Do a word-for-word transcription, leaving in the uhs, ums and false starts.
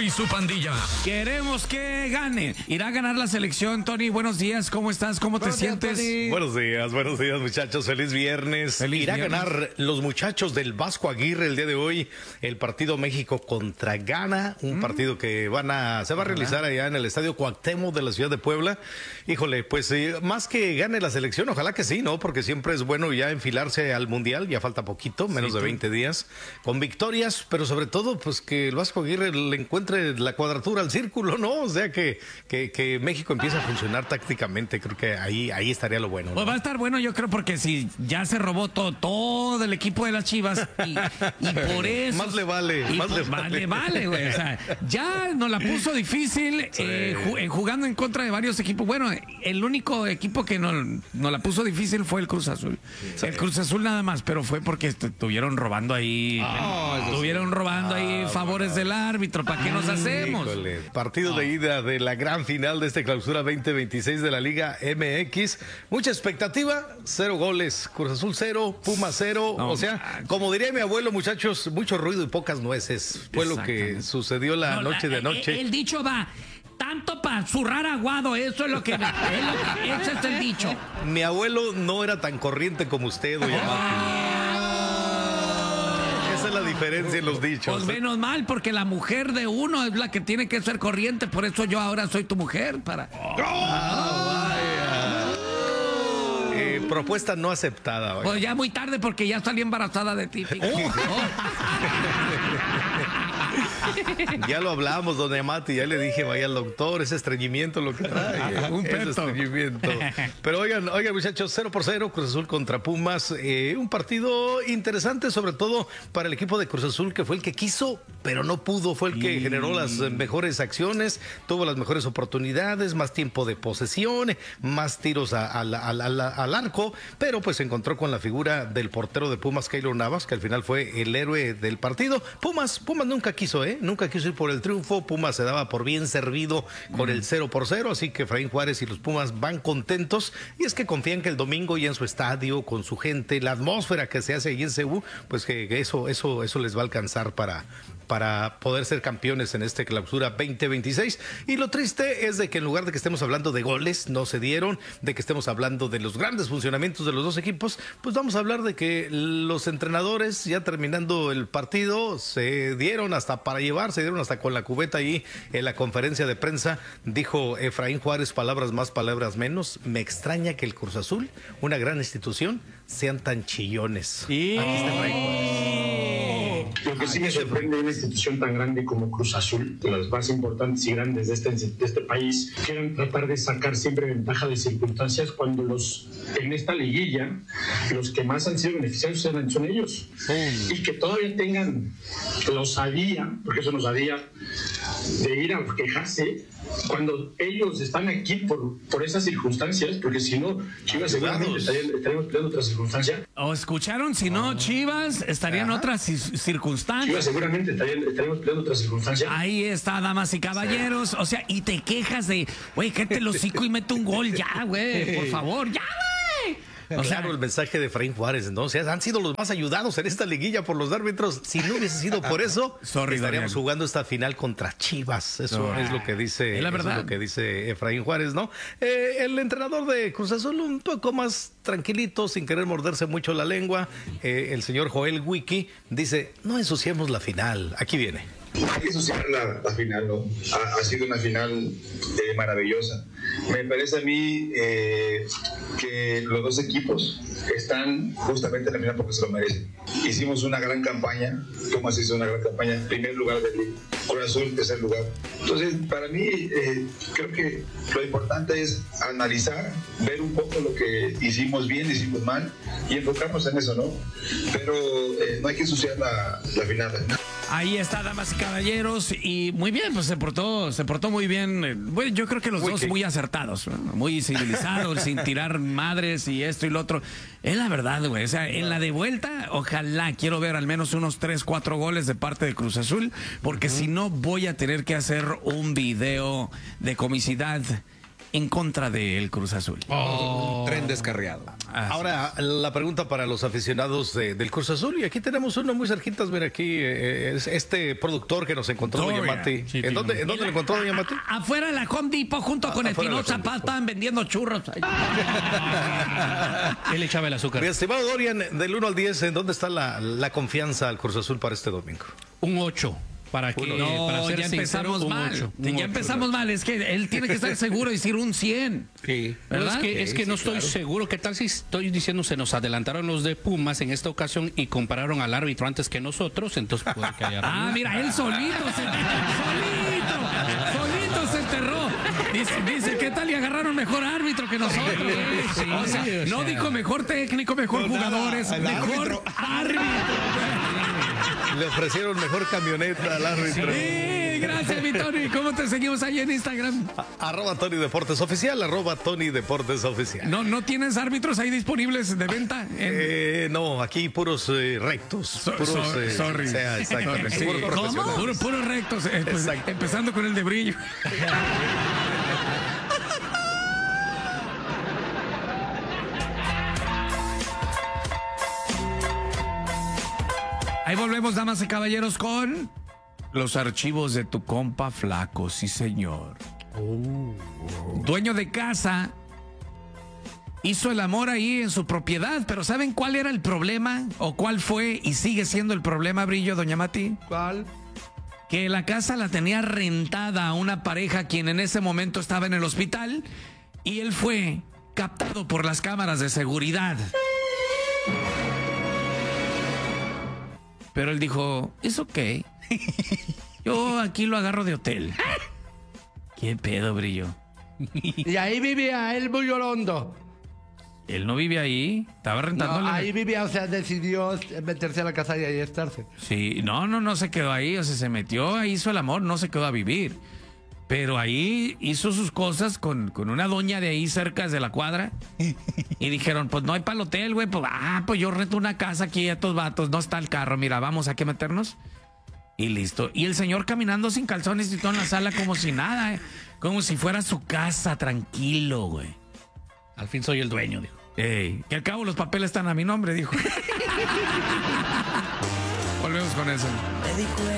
y su pandilla. Queremos que gane. Irá a ganar la selección, Tony. Buenos días, ¿cómo estás? ¿Cómo te Buenos días, sientes? Tony. Buenos días, buenos días, muchachos. Feliz viernes. Feliz Irá viernes. a ganar los muchachos del Vasco Aguirre el día de hoy el partido México contra Ghana, un mm. partido que van a se va a realizar allá en el Estadio Cuauhtémoc de la ciudad de Puebla. Híjole, pues eh, más que gane la selección, ojalá que sí, ¿no? Porque siempre es bueno ya enfilarse al Mundial, ya falta poquito, menos sí, de veinte días, con victorias, pero sobre todo, pues que el Vasco Aguirre le encuentre la cuadratura al círculo, ¿no? O sea, que, que, que México empiece a funcionar tácticamente, creo que ahí, ahí estaría lo bueno, ¿no? Pues va a estar bueno, yo creo, porque si ya se robó todo, todo el equipo de las Chivas y, y por eso... Más le vale, más pues, le vale. vale, vale, güey. O sea, ya nos la puso difícil sí. eh, ju jugando en contra de varios equipos. Bueno, el único equipo que nos, nos la puso difícil fue el Cruz Azul. Sí. El Cruz Azul nada más, pero fue porque estuvieron robando ahí, oh, estuvieron sí. robando ah, ahí favores bueno. del árbitro. ¿Para qué nos hacemos? Híjole. Partido oh. de ida de la gran final de esta clausura veinte veintiséis de la Liga M X. Mucha expectativa, cero goles. Cruz Azul cero, Puma cero. No, o sea, como diría mi abuelo, muchachos, mucho ruido y pocas nueces. Fue lo que sucedió la no, noche la, de noche. El, el dicho va... Tanto para zurrar aguado, eso es lo que... es lo que ese es el dicho. Mi abuelo no era tan corriente como usted, doña Mati. Esa es la diferencia en los dichos. Pues menos mal, porque la mujer de uno es la que tiene que ser corriente, por eso yo ahora soy tu mujer, para... Oh, ah, vaya. Eh, propuesta no aceptada. Vaya. Pues ya muy tarde, porque ya salí embarazada de ti. Oh. Ya lo hablamos, doña Mati, ya le dije, vaya al doctor, ese estreñimiento lo que trae. Un ese estreñimiento. Pero oigan, oigan muchachos, cero por cero, Cruz Azul contra Pumas. Eh, un partido interesante, sobre todo para el equipo de Cruz Azul, que fue el que quiso, pero no pudo. Fue el que mm. generó las mejores acciones, tuvo las mejores oportunidades, más tiempo de posesión, más tiros a, a, a, a, a, al arco, pero pues se encontró con la figura del portero de Pumas, Keylor Navas, que al final fue el héroe del partido. Pumas, Pumas nunca quiso, ¿eh? Nunca quiso ir por el triunfo. Pumas se daba por bien servido con mm. el cero por cero, así que Efraín Juárez y los Pumas van contentos, y es que confían que el domingo ya en su estadio, con su gente, la atmósfera que se hace allí en C U, pues que, que eso, eso, eso les va a alcanzar para, para poder ser campeones en este clausura veinte veintiséis. Y lo triste es de que en lugar de que estemos hablando de goles, no se dieron, de que estemos hablando de los grandes funcionamientos de los dos equipos, pues vamos a hablar de que los entrenadores, ya terminando el partido, se dieron hasta para llevar, se dieron hasta con la cubeta ahí en la conferencia de prensa. Dijo Efraín Juárez, palabras más, palabras menos: me extraña que el Cruz Azul, una gran institución, sean tan chillones. Sí. Aquí está Efraín Juárez. Lo que sí me sorprende de una institución tan grande como Cruz Azul, de las más importantes y grandes de este, de este país, quieran tratar de sacar siempre ventaja de circunstancias cuando los en esta liguilla los que más han sido beneficiados son, son ellos. Mm. Y que todavía tengan la osadía, porque eso nos osadía, de ir a quejarse cuando ellos están aquí por, por esas circunstancias, porque si no, Chivas seguramente estaríamos peleando otra circunstancia. ¿O escucharon? Si no, Chivas estarían en otras circunstancias. Chivas seguramente estarían, estaríamos peleando otra circunstancia. Ahí está, damas y caballeros. O sea, y te quejas de, güey, cállate el hocico y mete un gol ya, güey, por favor, ya, güey. O sea, claro, el mensaje de Efraín Juárez, ¿no? O sea, han sido los más ayudados en esta liguilla por los árbitros. Si no hubiese sido por eso, Sorry, estaríamos Dorian. jugando esta final contra Chivas. Eso no, es lo que dice, es la verdad. Eso es lo que dice Efraín Juárez, ¿no? Eh, el entrenador de Cruz Azul un poco más tranquilito, sin querer morderse mucho la lengua. Eh, el señor Joel Wiki dice: no ensuciemos la final. Aquí viene. Hay que ensuciar la, la final, ¿no? Ha, ha sido una final eh, maravillosa. Me parece a mí eh, que los dos equipos están justamente en la final porque se lo merecen. Hicimos una gran campaña, Pumas hizo una gran campaña, primer lugar del Liga, Cruz Azul, tercer lugar. Entonces, para mí, eh, creo que lo importante es analizar, ver un poco lo que hicimos bien, hicimos mal, y enfocarnos en eso, ¿no? Pero eh, no hay que ensuciar la, la final, ¿no? Ahí está, damas y caballeros, y muy bien, pues se portó, se portó muy bien. Bueno, yo creo que los muy dos que... muy acertados, ¿no? Muy civilizados, sin tirar madres y esto y lo otro. Es la verdad, güey. O sea, en la de vuelta, ojalá quiero ver al menos unos tres, cuatro goles de parte de Cruz Azul, porque uh-huh. si no voy a tener que hacer un video de comicidad en contra del Cruz Azul. Oh. Un tren descarriado. Así Ahora, es. la pregunta para los aficionados de, del Cruz Azul. Y aquí tenemos uno muy cerquitas. Mira, aquí eh, es este productor que nos encontró, Doña Mati. Sí, ¿En dónde, ¿en dónde lo encontró, Doña Mati? Afuera de la Home Depot, junto A, con el Tino Zapata, estaban vendiendo churros. Él echaba el azúcar. Mi estimado Dorian, del uno al diez, ¿en dónde está la, la confianza al Cruz Azul para este domingo? Un ocho. Para que no, para ser ya empezamos sincero, mal. ocho, ya ocho, empezamos mal. Es que él tiene que estar seguro y decir un cien. Sí. ¿Verdad? No, es que, sí, es que sí, no estoy claro. seguro. ¿Qué tal si estoy diciendo se nos adelantaron los de Pumas en esta ocasión y compararon al árbitro antes que nosotros? Entonces puede que haya. Ah, mira, él solito se solito, solito se enterró. Dice, dice, ¿qué tal? Y agarraron mejor árbitro que nosotros. Sí, sí, o sea, sí, o no sea. dijo mejor técnico, mejor No, jugadores, nada, al mejor árbitro. árbitro. Le ofrecieron mejor camioneta al árbitro. Sí, gracias, mi Tony. ¿Cómo te seguimos ahí en Instagram? A- arroba Tony Deportes Oficial, arroba Tony Deportes Oficial. ¿No, no tienes árbitros ahí disponibles de venta? En... Eh, no, aquí puros eh, rectos. So- puros, so- eh, sorry. o sea, exactamente. Sí. Puros ¿Cómo? profesionales. Puro, puros rectos. eh, pues, Exacto. empezando con el de brillo. Ahí volvemos, damas y caballeros, con los archivos de tu compa Flaco, sí señor. Dueño de casa, hizo el amor ahí en su propiedad, pero ¿saben cuál era el problema? ¿O cuál fue y sigue siendo el problema, Brillo, doña Mati? ¿Cuál? Que la casa la tenía rentada a una pareja quien en ese momento estaba en el hospital y él fue captado por las cámaras de seguridad. Pero él dijo, es ok. Yo aquí lo agarro de hotel. ¿Qué pedo, Brillo? Y ahí vivía él muy llorondo. Él no vive ahí, estaba No, rentándole. ahí vivía, o sea, decidió meterse a la casa y ahí estarse. Sí, no, no, no se quedó ahí, o sea, se metió, ahí hizo el amor, no se quedó a vivir. Pero ahí hizo sus cosas con, con una doña de ahí cerca de la cuadra. Y dijeron, pues no hay para el hotel, güey. Pues, ah, pues yo rento una casa aquí a estos vatos, no está el carro, mira, vamos, ¿a qué meternos? Y listo. Y el señor caminando sin calzones y todo en la sala como si nada, eh. Como si fuera su casa, tranquilo, güey. Al fin soy el dueño, dijo. Ey, que al cabo los papeles están a mi nombre, dijo. Volvemos con eso.